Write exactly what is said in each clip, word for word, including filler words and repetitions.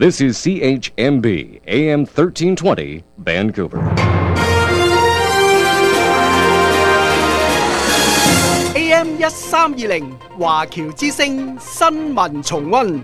This is C H M B, A M thirteen twenty, Vancouver. A M 一三二零華僑之聲新聞重溫。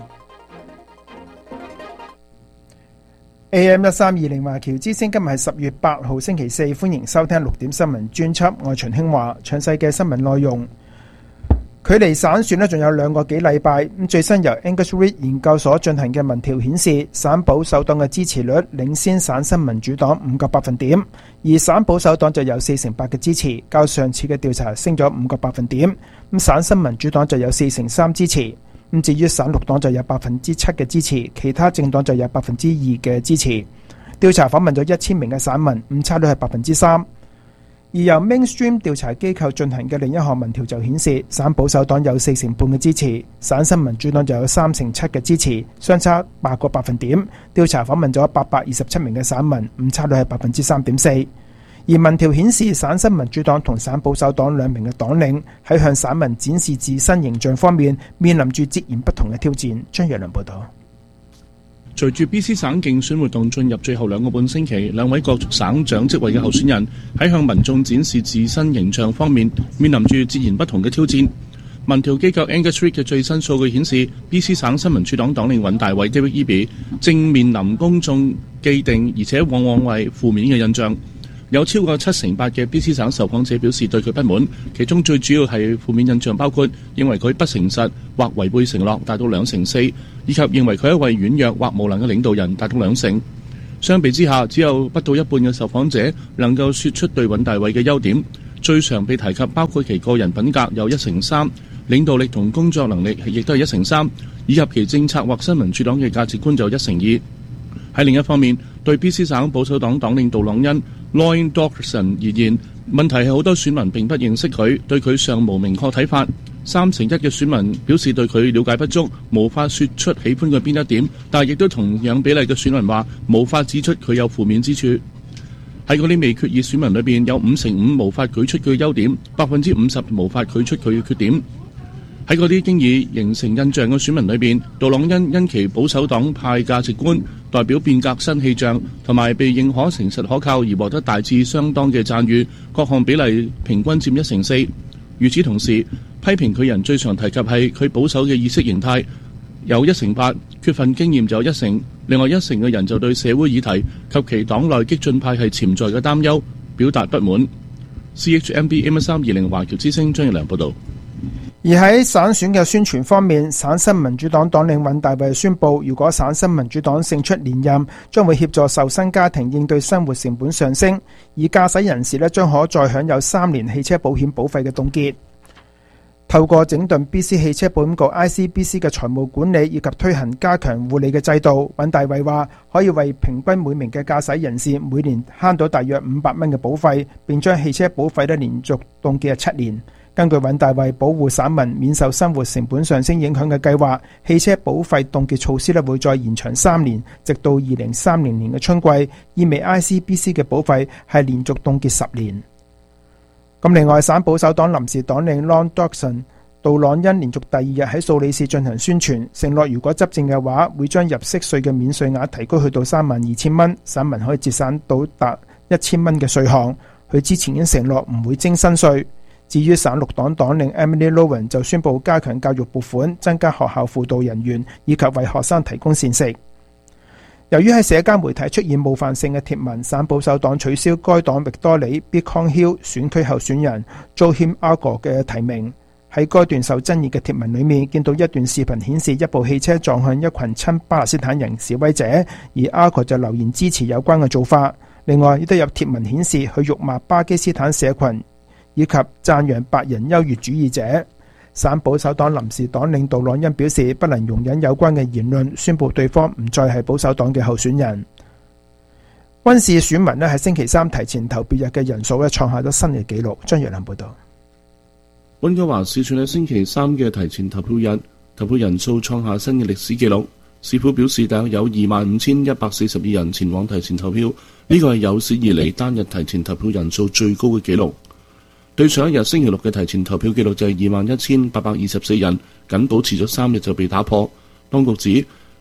A M 一三二零華僑之聲，今日係十月八號星期四，歡迎收聽六點新聞專輯。我係秦興華，詳細嘅新聞內容。距離省選呢仲有兩個幾禮拜，咁最新由 Angus Reid 研究所進行嘅民調顯示，省保守黨嘅支持率領先省新民主黨五個百分點，而省保守黨就有四成八嘅支持，較上次嘅調查升咗五個百分點。咁省新民主黨就有四成三支持，咁至於省綠黨就有百分之七嘅支持，其他政黨就有百分之二嘅支持。調查訪問咗一千名嘅省民，誤差率係百分之三。而由 Mainstream 調查機構進行嘅另一項民調就顯示，省保守黨有四成半嘅支持，省新民主黨就有三成七嘅支持，相差八個百分點。調查訪問咗八百二十七名嘅省民，誤差率係百分之三點四。而民調顯示，省新民主黨同省保守黨兩名嘅黨領喺向省民展示自身形象方面，面臨住截然不同嘅挑戰。張若良報導。 隨住 B C 省競選活動進入最後兩個半星期，兩位角逐省長職位嘅候選人喺向民眾展示自身形象方面，面臨住截然不同嘅挑戰。民調機構 Angus Reid 嘅最新數據顯示 ，B C 省新民主黨黨領尹大偉 David Eby 正面臨公眾既定而且往往為負面嘅印象。有超過七成八嘅 B C 省受訪者表示對佢不滿，其中最主要係負面印象包括認為佢不誠實或違背承諾，達到兩成四，以及認為佢係一位軟弱或無能嘅領導人，達到兩成。相比之下，只有不到一半嘅受訪者能夠說出對尹大偉嘅優點，最常被提及包括其個人品格有一成三，領導力同工作能力亦都係一成三，以及其政策或新民主黨嘅價值觀就一成二。喺另一方面，對 B C 省保守黨黨領杜朗恩 Lloyd Dawson 而言，問題係好多選民並不認識佢，對佢尚無明確睇法。三成一嘅選民表示對佢了解不足，無法說出喜歡佢邊一點，但係亦都同樣比例嘅選民話無法指出佢有負面之處。喺嗰啲未決議選民裏邊，有五成五無法舉出佢嘅優點，百分之五十無法舉出佢嘅缺點。喺嗰啲經已形成印象嘅選民裏邊，杜朗恩因其保守黨派價值觀、代表變革新氣象同埋被認可誠實可靠而獲得大致相當嘅讚譽，各項比例平均佔一成四。與此同時，批評佢人最常提及係佢保守嘅意識形態，有一成八，缺乏經驗就有一成，另外一成嘅人就對社會議題及其黨內激進派係潛在嘅擔憂表達不滿。C H M B A M 一三二零華僑之聲張日良報導。 而喺省選嘅宣傳方面，省新民主黨黨領尹大偉宣布，如果省新民主黨勝出連任，將會協助受薪家庭應對生活成本上升，而駕駛人士呢將可再享有三年汽車保險保費嘅凍結。透過整頓 B C 汽車保險局 I C B C 嘅財務管理以及推行加強護理嘅制度，尹大偉話可以為平均每名嘅駕駛人士每年慳到大約五百蚊嘅保費，並將汽車保費呢連續凍結七年。根據尹大偉保護省民免受生活成本上升影響嘅計劃，汽車保費凍結措施咧會再延長三年，直到二零三零年嘅春季，意味 I C B C 嘅保費係連續凍結十年。咁另外，省保守黨臨時黨領 Lloyd Dawson 杜朗恩連續第二日喺素里市進行宣傳，承諾如果執政嘅話，會將入息稅嘅免稅額提高去到三萬二千蚊，省民可以節省到達一千蚊嘅稅項。佢之前已經承諾唔會徵新稅。至於省綠黨黨領 Emily Lowen 就宣布加強教育撥款，增加學校輔導人員，以及為學生提供膳食。由於喺社交媒體出現冒犯性嘅貼文，省保守黨取消該黨域多里 Beacon Hill 選區候選人 Joachim Argor 嘅提名。喺該段受爭議嘅貼文裏面，見到一段視頻顯示一部汽車撞向一群親巴勒斯坦人示威者，而 Argor 就留言支持有關嘅做法。另外亦都有貼文顯示佢辱罵巴基斯坦社群，以及讚揚白人優越主義者。省保守黨臨時黨領杜朗恩表示不能容忍有關嘅言論，宣布對方唔再係保守黨嘅候選人。溫氏選民咧喺星期三提前投票日嘅人數咧創下咗新嘅紀錄。張若良報導。 溫哥華市選喺星期三嘅提前投票日，投票人數創下新嘅歷史紀錄。市府表示大約有二萬五千一百四十二人前往提前投票，呢個係有史以嚟單日提前投票人數最高嘅紀錄。對上一日星期六嘅提前投票記錄就係二萬一千八百二十四人，僅保持咗三日就被打破。當局指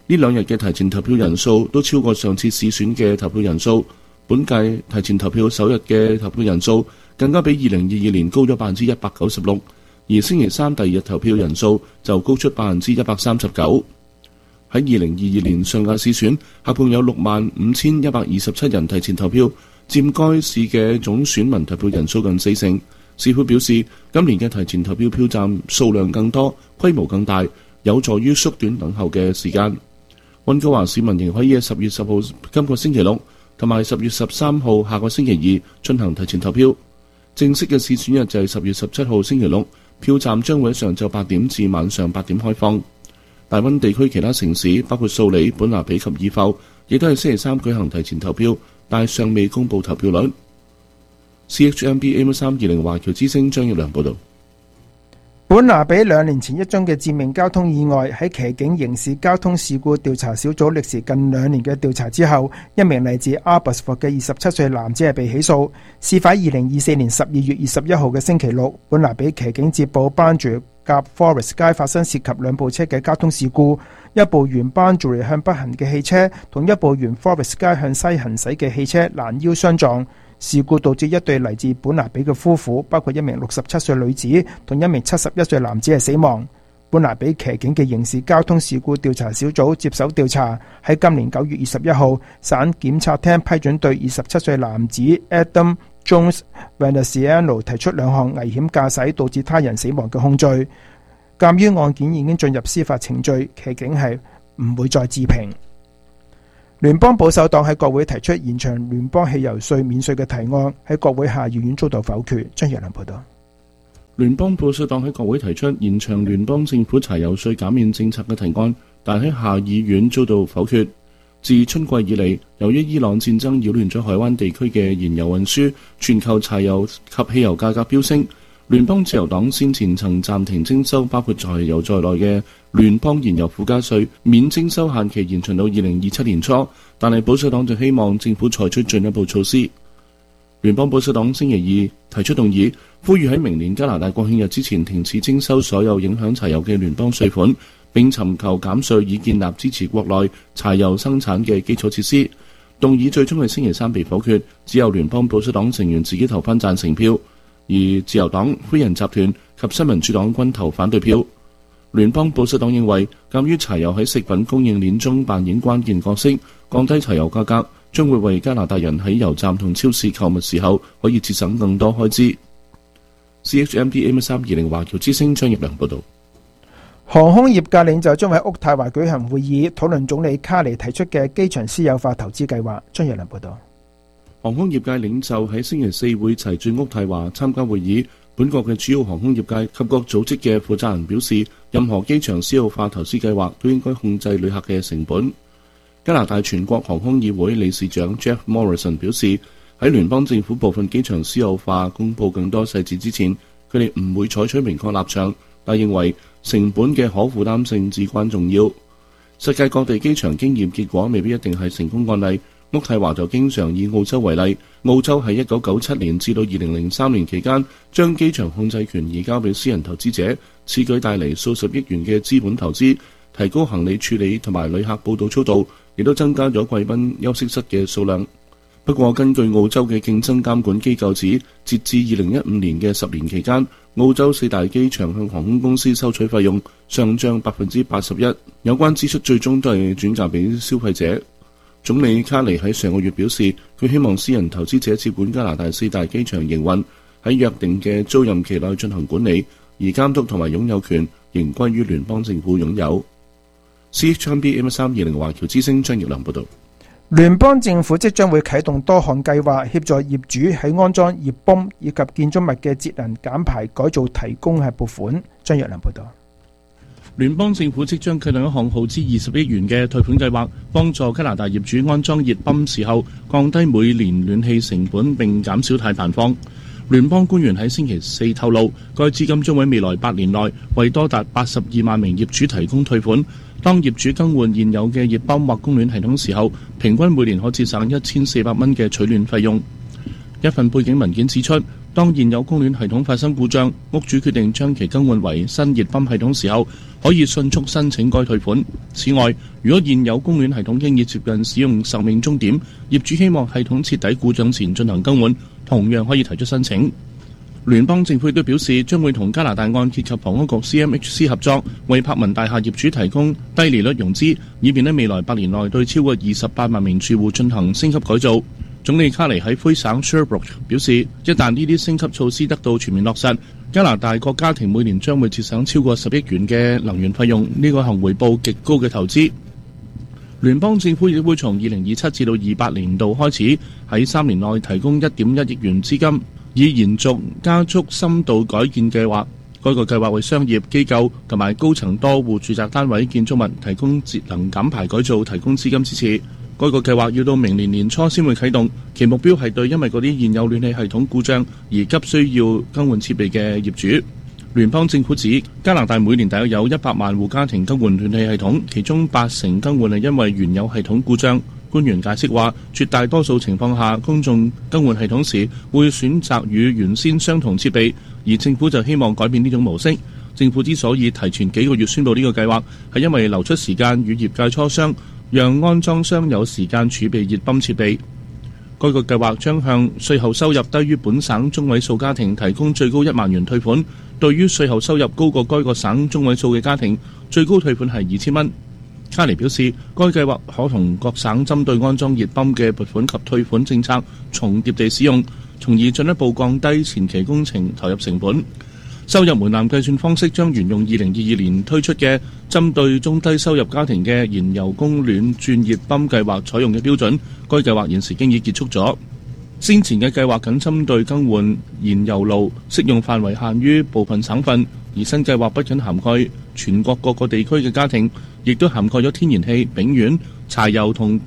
呢兩日嘅提前投票人數都超過上次市選嘅投票人數。本屆提前投票首日嘅投票人數更加比二零二二年高咗百分之一百九十六，而星期三第二日投票人數就高出百分之一百三十九。喺二零二二年上屆市選，合共有六萬五千一百二十七人提前投票，佔該市嘅總選民投票人數近四成。市府表示，今年嘅提前投票票站數量更多，規模更大，有助於縮短等候嘅時間。溫哥華市民仍可以喺十月十號今個星期六同埋十月十三號下個星期二進行提前投票。正式嘅市選日就係十月十七號星期六，票站將會喺上晝八點至晚上八點開放。大溫地區其他城市包括素里、本拿比及爾埠，亦都係星期三舉行提前投票，但係尚未公布投票率。C H M B A M 三二零華僑之聲張玉良報道。 本拿比兩年前一宗嘅致命交通意外，喺騎警刑事交通事故調查小組歷時近兩年嘅調查之後，一名嚟自阿伯斯福嘅二十七歲男子係被起訴。事發二零二四年十二月二十一號嘅星期六，本拿比騎警接報班住夾 Forest 街發生涉及兩部車嘅交通事故，一部沿班住向北行嘅汽車同一部沿 Forest 街向西行駛嘅汽車攔腰相撞。事故導致一對嚟自本拿比嘅夫婦，包括一名六十七歲女子同一名七十一歲男子係死亡。本拿比騎警嘅刑事交通事故調查小組接手調查，喺今年九月二十一號，省檢察廳批准對二十七歲男子 Adam Jones Veneziano 提出兩項危險駕駛導致他人死亡嘅控罪。鑑於案件已經進入司法程序，騎警係唔會再置評。聯邦保守黨喺國會提出延長聯邦汽油稅免稅嘅提案，喺國會下議院遭到否決。張若良報道。 聯邦保守黨喺國會提出延長聯邦政府柴油稅減免政策嘅提案，但喺下議院遭到否決。自春季以嚟，由於伊朗戰爭擾亂咗海灣地區嘅燃油運輸，全球柴油及汽油價格飆升。聯邦自由黨先前曾暫停徵收包括柴油在內嘅聯邦燃油附加稅，免徵收限期延長到二零二七年初，但係保守黨就希望政府採取進一步措施。聯邦保守黨星期二提出動議，呼籲喺明年加拿大國慶日之前停止徵收所有影響柴油嘅聯邦稅款，並尋求減稅以建立支持國內柴油生產嘅基礎設施。動議最終係星期三被否決，只有聯邦保守黨成員自己投翻贊成票。而自由黨、灰人集團及新民主黨均投反對票。聯邦保守黨認為，鑑於柴油喺食品供應鏈中扮演關鍵角色，降低柴油價格將會為加拿大人喺油站同超市購物時候可以節省更多開支。C H M B A M 三二零華僑之聲張業良報導。 航空業界領袖將喺渥太華舉行會議，討論總理卡尼提出嘅機場私有化投資計劃。張業良報導。 航空業界領袖喺星期四會齊聚渥太華參加會議。本國嘅主要航空業界及各組織嘅負責人表示，任何機場私有化投資計劃都應該控制旅客嘅成本。加拿大全國航空議會理事長 Jeff Morrison 表示，喺聯邦政府部分機場私有化公佈更多細節之前，佢哋唔會採取明確立場，但認為成本嘅可負擔性至關重要。世界各地機場經驗結果未必一定係成功案例。渥太華就經常以澳洲為例，澳洲喺一九九七年至到二零零三年期間，將機場控制權移交俾私人投資者，此舉帶嚟數十億元嘅資本投資，提高行李處理同埋旅客報到速度，亦都增加咗貴賓休息室嘅數量。不過，根據澳洲嘅競爭監管機構指，截至二零一五年嘅十年期間，澳洲四大機場向航空公司收取費用上漲百分之八十一，有關支出最終都係轉嫁俾消費者。總理卡尼喺上個月表示，佢希望私人投資者接管加拿大四大機場營運，喺約定嘅租賃期內進行管理，而監督同埋擁有權仍歸於聯邦政府擁有。C H M B M 三二零華僑之聲張業良報道。 聯邦政府即將會啟動多項計劃，協助業主喺安裝熱泵以及建築物嘅節能減排改造提供係撥款。張業良報道。 聯邦政府即將啟動一項耗資二十億元嘅貸款計劃，幫助加拿大業主安裝熱泵時候降低每年暖氣成本並減少碳排放。聯邦官員喺星期四透露，該資金將喺未來八年內為多達八十二萬名業主提供退款。當業主更換現有嘅熱泵或供暖系統時候，平均每年可節省一千四百蚊嘅取暖費用。一份背景文件指出， 當現有供暖系統發生故障，屋主決定將其更換為新熱泵系統時候，可以迅速申請該退款。此外，如果現有供暖系統經已接近使用壽命終點，業主希望系統徹底故障前進行更換，同樣可以提出申請。聯邦政府亦都表示，將會同加拿大按揭及房屋局 C M H C 合作，為柏文大廈業主提供低利率融資，以便喺未來八年內對超過二十八萬名住戶進行升級改造。總理卡尼喺魁省 Sherbrooke 表示，一旦呢啲升級措施得到全面落實，加拿大各家庭每年將會節省超過十億元嘅能源費用，呢個係回報極高嘅投資。聯邦政府亦會從二零二七至到二八年度開始，喺三年內提供一點一億元資金，以延續加速深度改建計劃。該個計劃為商業機構同埋高層多戶住宅單位建築物提供節能減排改造，提供資金支持。該個計劃要到明年年初先會啟動，其目標係對因為嗰啲現有暖氣系統故障而急需要更換設備嘅業主。聯邦政府指加拿大每年大約有一百萬戶家庭更換暖氣系統，其中八成更換係因為原有系統故障。官員解釋話，絕大多數情況下，公眾更換系統時會選擇與原先相同設備，而政府就希望改變呢種模式。政府之所以提前幾個月宣佈呢個計劃，係因為留出時間與業界磋商，讓安裝商有時間儲備熱泵設備。該個計劃將向稅後收入低於本省中位數家庭提供最高一萬元退款，對於稅後收入高過該個省中位數嘅家庭，最高退款係二千蚊。卡尼表示，該計劃可同各省針對安裝熱泵嘅撥款及退款政策重疊地使用，從而進一步降低前期工程投入成本。收入門檻計算方式將沿用二零二二年推出嘅針對中低收入家庭嘅燃油供暖轉熱泵計劃採用嘅標準。該計劃現時經已結束咗。先前嘅計劃僅針對更換燃油爐，適用範圍限於部分省份，而新計劃不僅涵蓋全國各個地區嘅家庭，亦都涵蓋咗天然氣、丙烷、柴油同